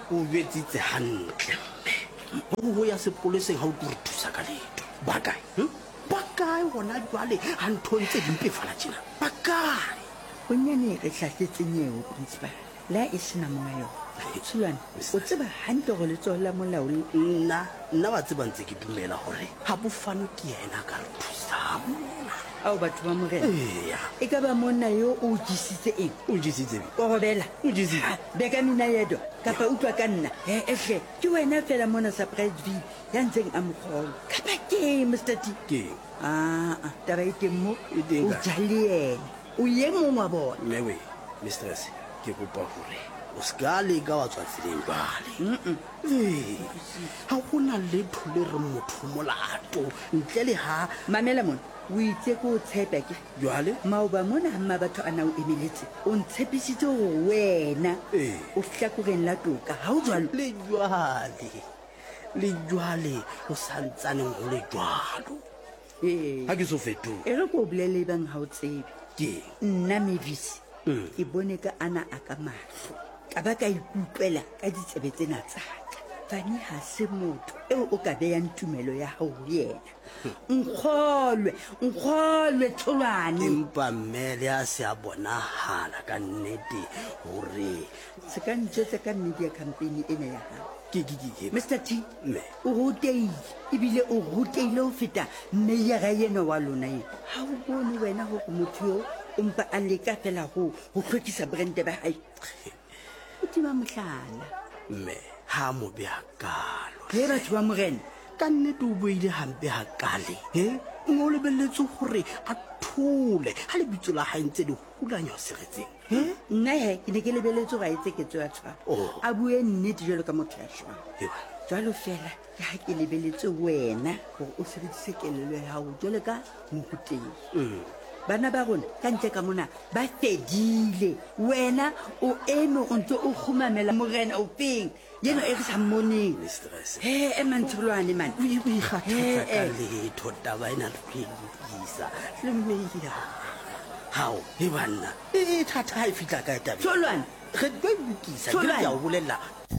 o betsitse hantle go ya sepoleseng ga o tlo re thusa ka leto ba kae gona jwale ga ntho ntse dimpefala tjena ba kae bonyane re tlhatletseng eo principal la e sena monga yona Sulane o tseba hantle go letsogo la molao nna ba tseba ntse ke dumela gore ga bofano ke yena ka re thusang ao batho ba morena e ka ba monna yo o jesitse eng o jesitse o robela beka mina yedo kapa utlwa ka nna ehle ke wena fela mona surprise v ya ntseng a mogolo kapa ke Mr. T taba e teng mo o jale ena o ye mongwe wa bona mewe mistress ke kopa gore o ska leka wa tswa tseleng jwale ga gona letho le re motho molato ntle le ga mamela mona o itse ko o tshepa ke jwale maoba mona gamma batho a na o emeletse o ntshepisitse gore wena o hlakoreng la toka ga o jalo le jwale o santsaneng go le jwalo ga ke so fetong e re ko o bolele bang ga o tsebe ke nna Mavis ke bone ka ana a ka mahlo ka ba ka ikutlwela ka ditsebe tsena tsaka fane ha se motho eo o ka beyang tumelo ya hao le yena nkgolwe Tholwane empa mmele a se a bonahala ka nnete gore se ka ntjetse ka nnete ya campaign ena ya hao ke Mr. T o ruteile ebile o ruteile ho feta meyara yena wa lona ena ha o bone wena ho motho yo umpa a leka fela go hlwekisa brande ba hae o tima mohlala mme ha mo bea kalo le batho ba morena ka nnete o boile hampe ha kale o lebelletse gore a thole ha le bitso la hae ntse di hulanya seretseng nna ke ne ke lebelletse go a etse ketso ya tshwaro a bue nnete jalo ka motho ya shwang jalo fela ke ha ke lebelletse wena gore o sebedise kelelo ya hao jalo ka mokuteng bana ba rona ka ntle ka mona ba fedile wena o eme o ntse o khumamela morena o peng yena e re sa mmoneng Tholwane man o ikgathatsa ka letho taba ena re isa le meya hao banna e thata ha e fitla ka taba Tholwane re tlo ikisa ke ya o bolela